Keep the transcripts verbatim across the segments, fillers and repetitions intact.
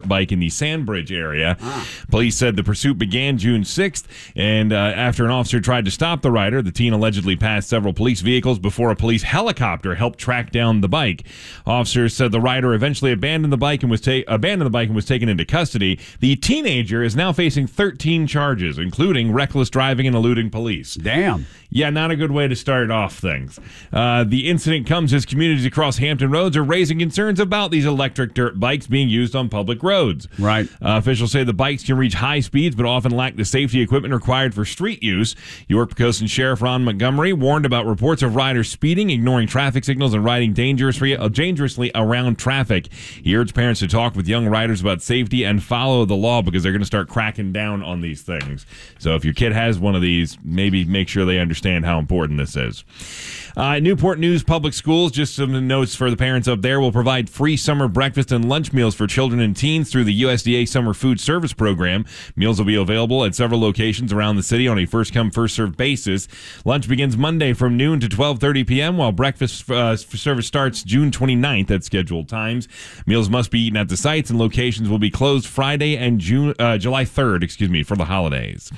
bike in the Sandbridge area. Ah. Police said the pursuit began June sixth, and uh, after an officer tried to stop the rider, the teen allegedly passed several police vehicles before a police helicopter helped track down the bike. Officers said the rider eventually abandoned the bike and was ta- abandoned the bike and was taken into custody. The teenager is now facing thirteen charges, including reckless driving and eluding police. Damn. Yeah, not a good way to start off things. Uh, the incident comes as communities across Hampton Roads are raising concerns about these electric dirt bikes being used on public roads. Right. Uh, officials say the bikes can reach high speeds but often lack the safety equipment required for street use. York Pocosin Sheriff Ron Montgomery warned about reports of riders speeding, ignoring traffic signals, and riding dangerously, uh, dangerously around traffic. He urged parents to talk with young riders about safety and follow the law because they're going to start cracking down on these things. So if your kid has one of these, maybe make sure they understand how important this is. Uh, Newport News Public Schools, just some notes for the parents up there, will provide free summer breakfast and lunch meals for children and teens through the U S D A Summer Food Service Program. Meals will be available at several locations around the city on a first-come, first-served basis. Lunch begins Monday from noon to twelve thirty p.m., while breakfast uh, service starts June twenty-ninth at scheduled times. Meals must be eaten at the sites, and locations will be closed Friday and June, uh, July third, excuse me, for the holidays.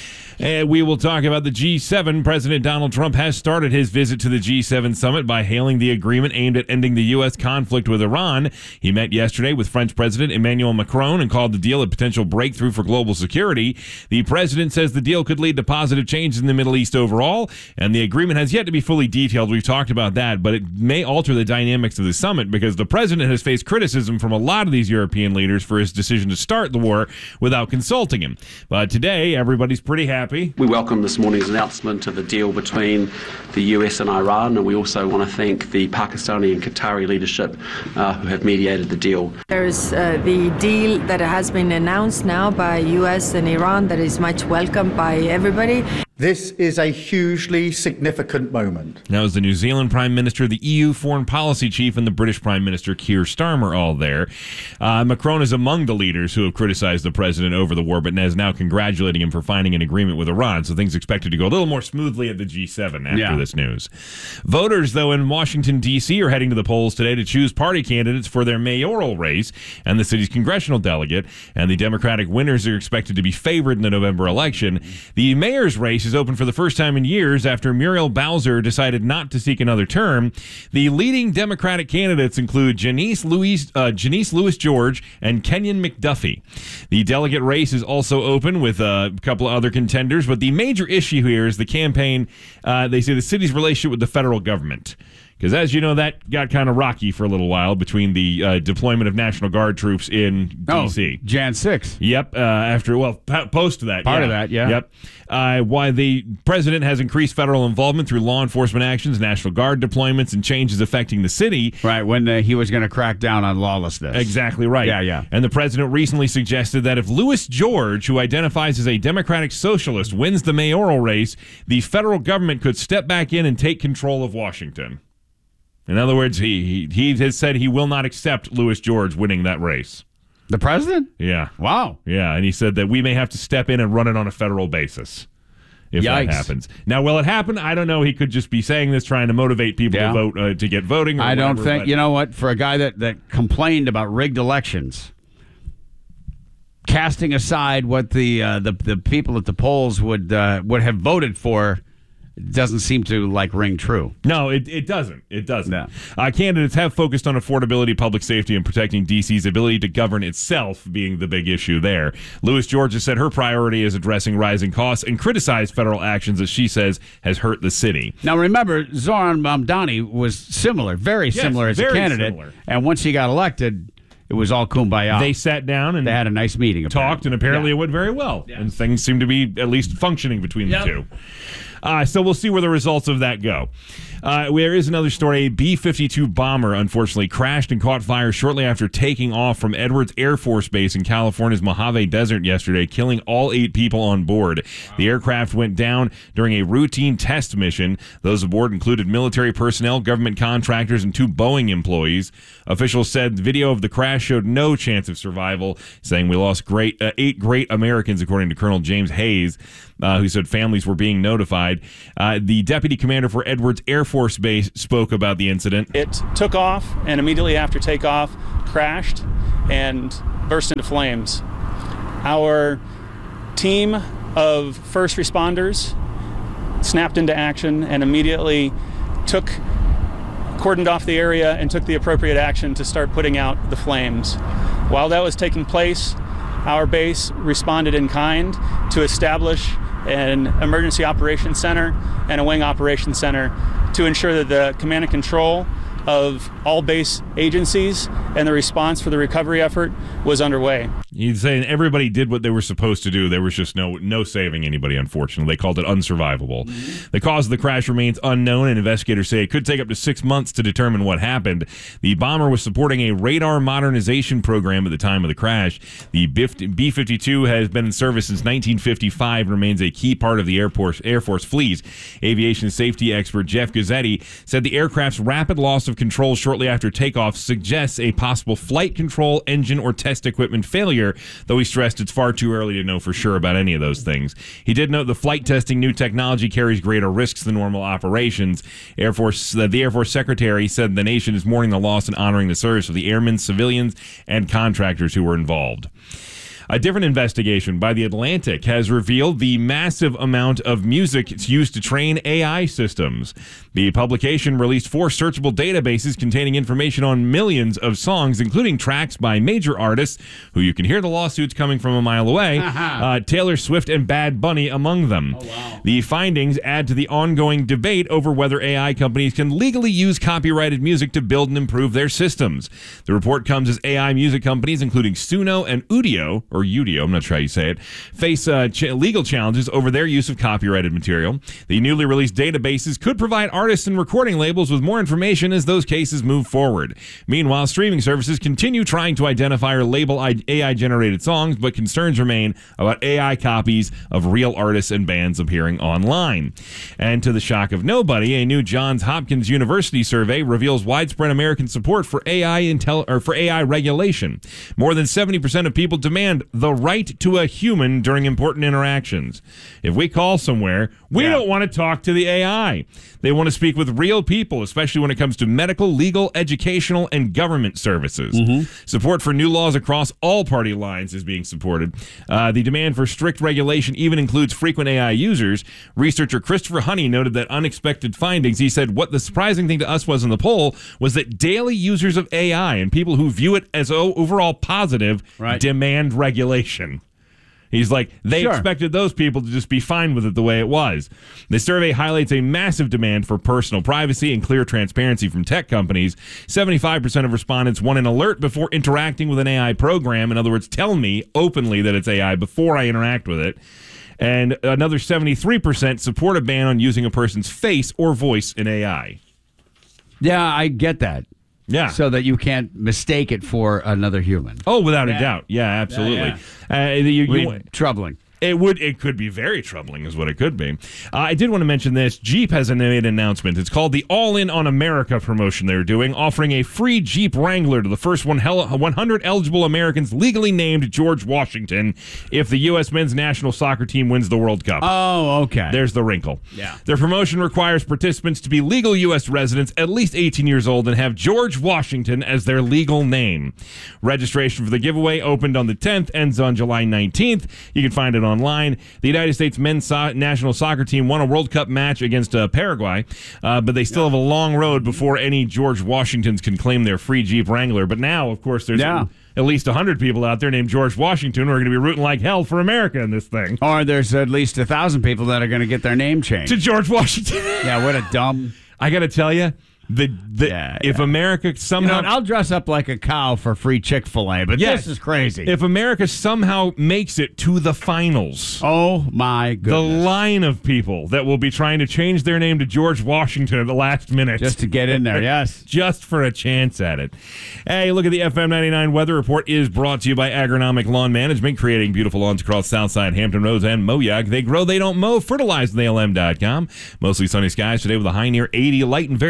And we will talk about the G seven. President Donald Trump has started his visit to the G seven summit by hailing the agreement aimed at ending the U S conflict with Iran. He met yesterday with French President Emmanuel Macron and called the deal a potential breakthrough for global security. The president says the deal could lead to positive changes in the Middle East overall, and the agreement has yet to be fully detailed. We've talked about that, but it may alter the dynamics of the summit because the president has faced criticism from a lot of these European leaders for his decision to start the war without consulting him. But today, everybody's pretty happy. We welcome this morning's announcement of the deal between the U S and Iran, and we also want to thank the Pakistani and Qatari leadership uh, who have mediated the deal. There's uh, the deal that has been announced now by U S and Iran that is much welcomed by everybody. This is a hugely significant moment. That was the New Zealand Prime Minister, the E U Foreign Policy Chief, and the British Prime Minister, Keir Starmer, all there. Uh, Macron is among the leaders who have criticized the president over the war, but is now congratulating him for finding an agreement with Iran. So things expected to go a little more smoothly at the G seven after yeah. this news. Voters, though, in Washington, D C are heading to the polls today to choose party candidates for their mayoral race and the city's congressional delegate. And the Democratic winners are expected to be favored in the November election. The mayor's race is open for the first time in years after Muriel Bowser decided not to seek another term. The leading Democratic candidates include Janice Louis, uh, Janice Louis George and Kenyon McDuffie. The delegate race is also open with a couple of other contenders, but the major issue here is the campaign, uh, they say the city's relationship with the federal government. Because, as you know, that got kind of rocky for a little while between the uh, deployment of National Guard troops in D C. Oh, January sixth. Yep. Uh, after, well, p- post that. Part yeah. of that, yeah. Yep. Uh, why the president has increased federal involvement through law enforcement actions, National Guard deployments, and changes affecting the city. Right, when uh, he was going to crack down on lawlessness. Exactly right. Yeah, yeah. And the president recently suggested that if Louis George, who identifies as a Democratic socialist, wins the mayoral race, the federal government could step back in and take control of Washington. In other words, he, he he has said he will not accept Louis George winning that race. The president? Yeah. Wow. Yeah, and he said that we may have to step in and run it on a federal basis if Yikes. that happens. Now, will it happen? I don't know. He could just be saying this, trying to motivate people Yeah. to vote, uh, to get voting. Or I don't whatever, think, but- you know what, for a guy that, that complained about rigged elections, casting aside what the uh, the, the people at the polls would uh, would have voted for, doesn't seem to like ring true. No, it, it doesn't. It doesn't. No. Uh, candidates have focused on affordability, public safety, and protecting D C's ability to govern itself being the big issue there. Louis George has said her priority is addressing rising costs and criticized federal actions that she says has hurt the city. Now, remember, Zoran Mamdani was similar, very Yes, similar as a very candidate. similar. And once he got elected, it was all kumbaya. They sat down and They had a nice meeting. talked, apparently. and apparently Yeah. it went very well. Yes. And things seem to be at least functioning between Yep. the two. Uh, so we'll see where the results of that go. Uh, there is another story. A B fifty-two bomber, unfortunately, crashed and caught fire shortly after taking off from Edwards Air Force Base in California's Mojave Desert yesterday, killing all eight people on board. Wow. The aircraft went down during a routine test mission. Those aboard included military personnel, government contractors, and two Boeing employees. Officials said the video of the crash showed no chance of survival, saying we lost great uh, eight great Americans, according to Colonel James Hayes, uh, who said families were being notified. Uh, the deputy commander for Edwards Air Force Base spoke about the incident. It took off and immediately after takeoff crashed, and burst into flames. Our team of first responders snapped into action and immediately took, cordoned off the area and took the appropriate action to start putting out the flames. While that was taking place, our base responded in kind to establish an emergency operations center and a wing operations center to ensure that the command and control of all base agencies and the response for the recovery effort was underway. He's saying everybody did what they were supposed to do. There was just no no saving anybody, unfortunately. They called it unsurvivable. Mm-hmm. The cause of the crash remains unknown, and investigators say it could take up to six months to determine what happened. The bomber was supporting a radar modernization program at the time of the crash. The B fifty-two has been in service since nineteen fifty-five and remains a key part of the Air Force, Air Force fleet. Aviation safety expert Jeff Gazzetti said the aircraft's rapid loss of control shortly after takeoff suggests a possible flight control, engine, or test equipment failure, though he stressed it's far too early to know for sure about any of those things. He did note the flight testing new technology carries greater risks than normal operations. Air Force, uh, the Air Force Secretary said the nation is mourning the loss and honoring the service of the airmen, civilians, and contractors who were involved. A different investigation by The Atlantic has revealed the massive amount of music used to train A I systems. The publication released four searchable databases containing information on millions of songs, including tracks by major artists, who you can hear the lawsuits coming from a mile away, uh, Taylor Swift and Bad Bunny among them. Oh, wow. The findings add to the ongoing debate over whether A I companies can legally use copyrighted music to build and improve their systems. The report comes as A I music companies, including Suno and Udio, or Udio, I'm not sure how you say it, face uh, ch- legal challenges over their use of copyrighted material. The newly released databases could provide artists and recording labels with more information as those cases move forward. Meanwhile, streaming services continue trying to identify or label A I-generated songs, but concerns remain about A I copies of real artists and bands appearing online. And to the shock of nobody, a new Johns Hopkins University survey reveals widespread American support for A I intel- or for A I regulation. More than seventy percent of people demand the right to a human during important interactions. If we call somewhere, we yeah. don't want to talk to the A I. They want to speak with real people, especially when it comes to medical, legal, educational, and government services. Mm-hmm. Support for new laws across all party lines is being supported. Uh, the demand for strict regulation even includes frequent A I users. Researcher Christopher Honey noted that unexpected findings. He said, what the surprising thing to us was in the poll was that daily users of A I and people who view it as overall positive right. demand regulation. He's like, they sure. expected those people to just be fine with it the way it was. The survey highlights a massive demand for personal privacy and clear transparency from tech companies. seventy-five percent of respondents want an alert before interacting with an A I program. In other words, tell me openly that it's A I before I interact with it. And another seventy-three percent support a ban on using a person's face or voice in A I. Yeah, I get that. Yeah. So that you can't mistake it for another human. Oh, without yeah. a doubt. Yeah, absolutely. Yeah, yeah. Uh, you, you, troubling. It would. It could be very troubling, is what it could be. Uh, I did want to mention this. Jeep has made an announcement. It's called the All In on America promotion they're doing, offering a free Jeep Wrangler to the first one hundred eligible Americans legally named George Washington if the U S men's national soccer team wins the World Cup. Oh, okay. There's the wrinkle. Yeah. Their promotion requires participants to be legal U S residents, at least eighteen years old, and have George Washington as their legal name. Registration for the giveaway opened on the tenth, ends on July nineteenth. You can find it online. The United States men's so- national soccer team won a World Cup match against uh, Paraguay, uh, but they still have a long road before any George Washingtons can claim their free Jeep Wrangler. But now, of course, there's yeah. a, at least one hundred people out there named George Washington who are going to be rooting like hell for America in this thing. Or there's at least one thousand people that are going to get their name changed. To George Washington. Yeah, what a dumb... I got to tell you, The, the yeah, if yeah. America somehow... You know, I'll dress up like a cow for free Chick-fil-A, but yes, this is crazy. If America somehow makes it to the finals... Oh, my goodness. The line of people that will be trying to change their name to George Washington at the last minute. Just to get in there, yes. Just for a chance at it. Hey, look at the F M ninety-nine Weather Report is brought to you by Agronomic Lawn Management, creating beautiful lawns across Southside, Hampton Roads, and Moyag. They grow, they don't mow. Fertilize with A L M dot com. Mostly sunny skies today with a high near eighty, light and variable wind.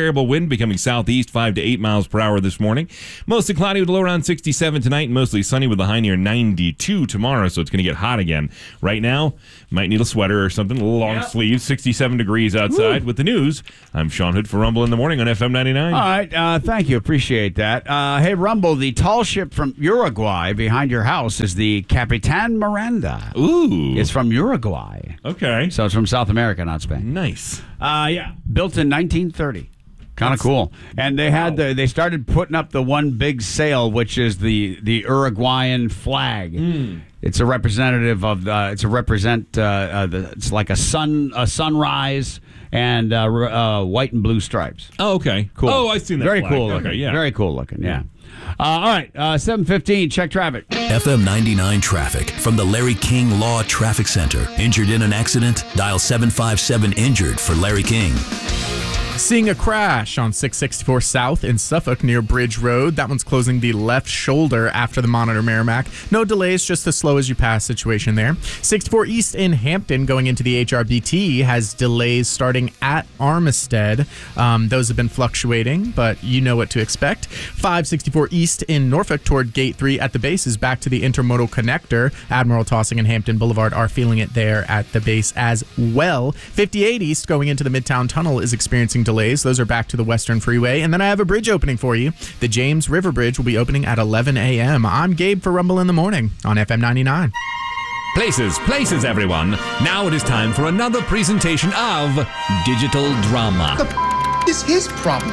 wind becoming southeast five to eight miles per hour this morning. Mostly cloudy with a low around sixty-seven tonight, and mostly sunny with a high near ninety-two tomorrow, so it's going to get hot again. Right now, might need a sweater or something, a little long yep. sleeve, sixty-seven degrees outside. Woo. With the news, I'm Sean Hood for Rumble in the Morning on F M ninety-nine. All right, uh, thank you. Appreciate that. Uh, hey, Rumble, the tall ship from Uruguay behind your house is the Capitan Miranda. Ooh. It's from Uruguay. Okay. So it's from South America, not Spain. Nice. Uh, yeah. Built in nineteen thirty. Kind of cool. And they had the, they started putting up the one big sail, which is the, the Uruguayan flag. Mm. It's a representative of the, it's a represent, uh, uh, the, it's like a sun, a sunrise and uh, uh, white and blue stripes. Oh, okay. Cool. Oh, I've seen that Very flag. cool looking. Okay, yeah. Very cool looking, yeah. Uh, all right, uh, seven fifteen, check traffic. F M ninety-nine traffic from the Larry King Law Traffic Center. Injured in an accident? Dial seven five seven injured for Larry King. Seeing a crash on six sixty-four South in Suffolk near Bridge Road. That one's closing the left shoulder after the Monitor Merrimack. No delays, just a slow as you pass situation there. sixty-four East in Hampton going into the H R B T has delays starting at Armistead. Um, those have been fluctuating, but you know what to expect. five sixty-four East in Norfolk toward Gate three at the base is back to the intermodal connector. Admiral Tossing and Hampton Boulevard are feeling it there at the base as well. fifty-eight East going into the Midtown Tunnel is experiencing delays. Those are back to the Western Freeway. And then I have a bridge opening for you. The James River Bridge will be opening at eleven a.m. I'm Gabe for Rumble in the Morning on F M ninety-nine. Places, places, everyone. Now it is time for another presentation of Digital Drama. The f- is his problem.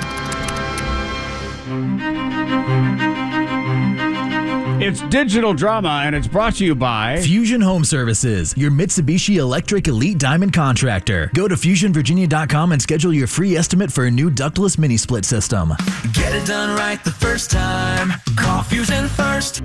It's Digital Drama, and it's brought to you by Fusion Home Services, your Mitsubishi Electric Elite Diamond contractor. Go to fusion virginia dot com and schedule your free estimate for a new ductless mini split system. Get it done right the first time. Call Fusion first.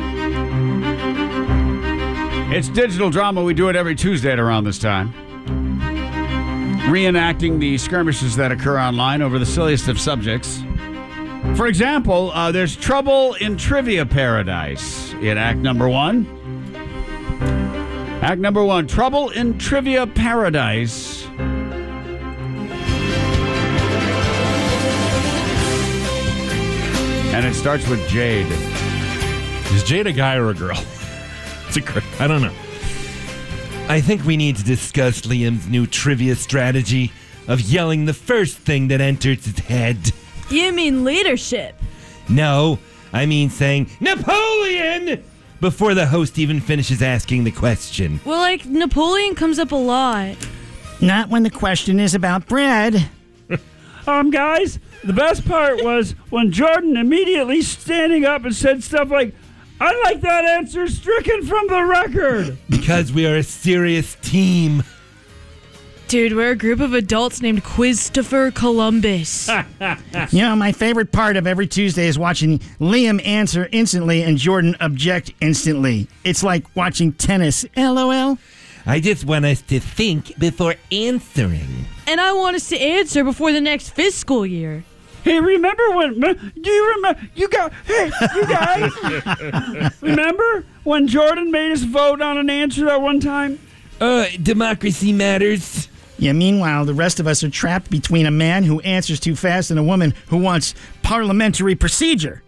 It's Digital Drama. We do it every Tuesday at around this time. Reenacting the skirmishes that occur online over the silliest of subjects. For example, uh, there's trouble in Trivia Paradise in Act Number One. Act Number One, Trouble in Trivia Paradise. And it starts with Jade. Is Jade a guy or a girl? It's a girl. I don't know. I think we need to discuss Liam's new trivia strategy of yelling the first thing that enters his head. You mean leadership? No, I mean saying Napoleon before the host even finishes asking the question. Well, like, Napoleon comes up a lot. Not when the question is about bread. um, guys, the best part was when Jordan immediately standing up and said stuff like, "I'd like that answer stricken from the record." Because we are a serious team. Dude, we're a group of adults named Christopher Columbus. You know, my favorite part of every Tuesday is watching Liam answer instantly and Jordan object instantly. It's like watching tennis. LOL. I just want us to think before answering. And I want us to answer before the next fiscal year. Hey, remember when, do you remember, you got, hey, you guys, remember when Jordan made us vote on an answer that one time? Uh, democracy matters. Yeah, meanwhile, the rest of us are trapped between a man who answers too fast and a woman who wants parliamentary procedure.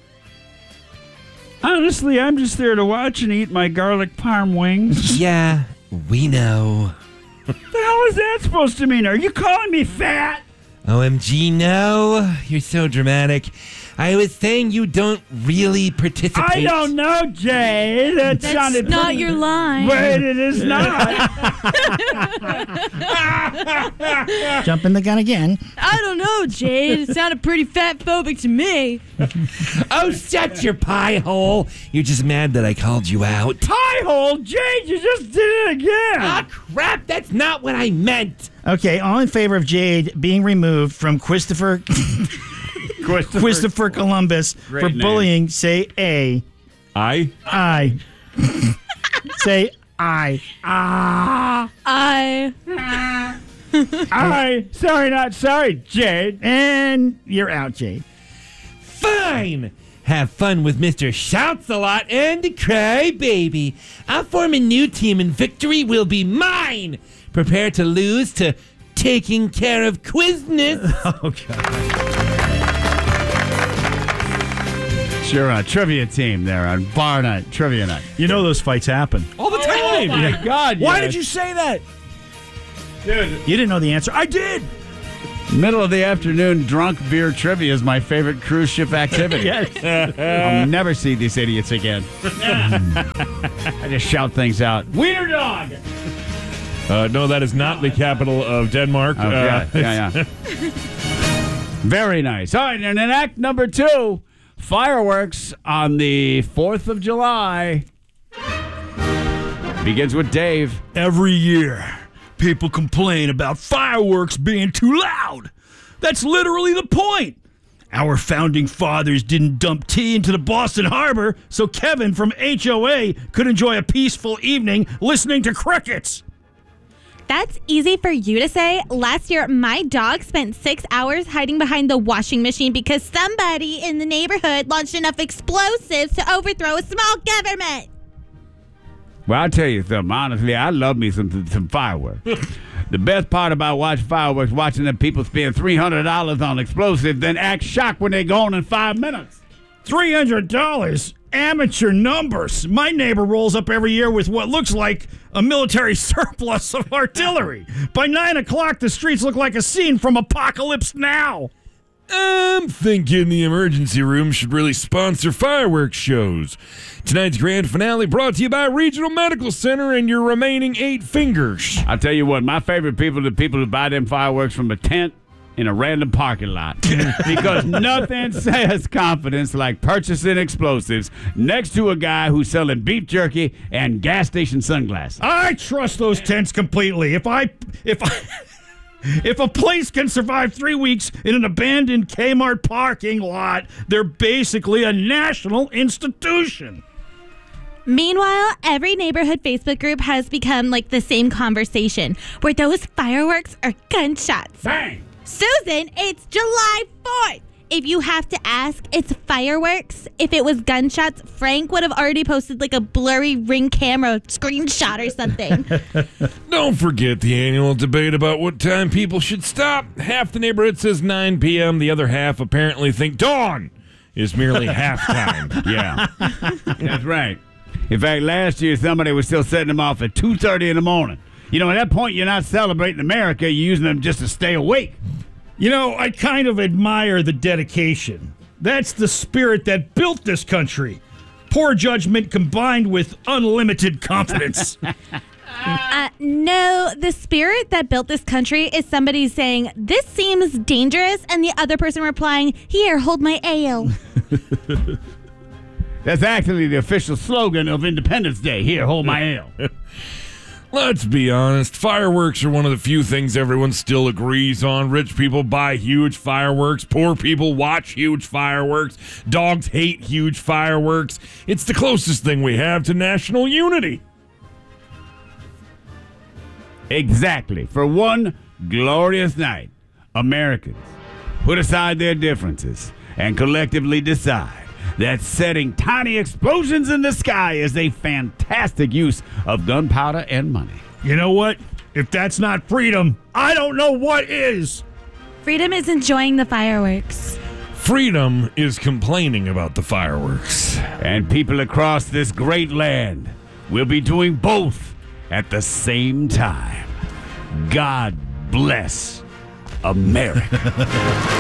Honestly, I'm just there to watch and eat my garlic parm wings. Yeah, we know. What the hell is that supposed to mean? Are you calling me fat? O M G, no. You're so dramatic. I was saying you don't really participate. I don't know, Jay. That That's sounded not pretty... your line. Wait, it is not. Jumping the gun again. I don't know, Jade. It sounded pretty fat-phobic to me. Oh, shut your pie hole. You're just mad that I called you out. Pie hole? Jade, you just did it again. Ah, crap. That's not what I meant. Okay, all in favor of Jade being removed from Christopher... Christopher, Christopher Columbus Great for name. bullying, say A. I? I. Say I. Ah. I. I. Sorry, not sorry, Jade. And you're out, Jade. Fine. Have fun with Mister Shouts-a-Lot and Cry Baby. I'll form a new team and victory will be mine. Prepare to lose to taking care of Quizness. Oh, God. Sure, a trivia team there on Bar Night, Trivia Night. You know those fights happen. All the time. Oh, my God. Why yes. did you say that? Dude, You didn't know the answer. I did. middle of the afternoon drunk beer trivia is my favorite cruise ship activity. Yes. I'll never see these idiots again. I just shout things out. Wiener dog! Uh, no, that is not the capital of Denmark. Oh, uh, yeah, yeah, yeah. Very nice. All right, and in act number two, fireworks on the fourth of July. Begins with Dave. Every year, people complain about fireworks being too loud. That's literally the point. Our founding fathers didn't dump tea into the Boston Harbor so Kevin from H O A could enjoy a peaceful evening listening to crickets. That's easy for you to say. Last year, my dog spent six hours hiding behind the washing machine because somebody in the neighborhood launched enough explosives to overthrow a small government. Well, I'll tell you something. Honestly, I love me some some fireworks. The best part about watching fireworks, watching the people spend three hundred dollars on explosives, then act shocked when they're gone in five minutes. three hundred dollars? Amateur numbers. My neighbor rolls up every year with what looks like a military surplus of artillery. By nine o'clock, the streets look like a scene from Apocalypse Now. I'm thinking the emergency room should really sponsor fireworks shows. Tonight's grand finale brought to you by Regional Medical Center and your remaining eight fingers. I'll tell you what, my favorite people are the people who buy them fireworks from a tent in a random parking lot. Because nothing says confidence like purchasing explosives next to a guy who's selling beef jerky and gas station sunglasses. I trust those tents completely. If I... If I... If a place can survive three weeks in an abandoned Kmart parking lot, they're basically a national institution. Meanwhile, every neighborhood Facebook group has become like the same conversation, where those fireworks are gunshots. Bang! Susan, it's July fourth. If you have to ask, it's fireworks. If it was gunshots, Frank would have already posted like a blurry Ring camera screenshot or something. Don't forget the annual debate about what time people should stop. Half the neighborhood says nine p.m. The other half apparently think dawn is merely halftime. Yeah, that's right. In fact, last year somebody was still setting them off at two thirty in the morning. You know, at that point, you're not celebrating America. You're using them just to stay awake. You know, I kind of admire the dedication. That's the spirit that built this country. Poor judgment combined with unlimited confidence. uh, no, the spirit that built this country is somebody saying, this seems dangerous, and the other person replying, here, hold my ale. That's actually the official slogan of Independence Day. Here, hold my ale. Let's be honest, fireworks are one of the few things everyone still agrees on. Rich people buy huge fireworks. Poor people watch huge fireworks. Dogs hate huge fireworks. It's the closest thing we have to national unity. Exactly. For one glorious night, Americans put aside their differences and collectively decide that setting tiny explosions in the sky is a fantastic use of gunpowder and money. You know what? If that's not freedom, I don't know what is. Freedom is enjoying the fireworks. Freedom is complaining about the fireworks. And people across this great land will be doing both at the same time. God bless America.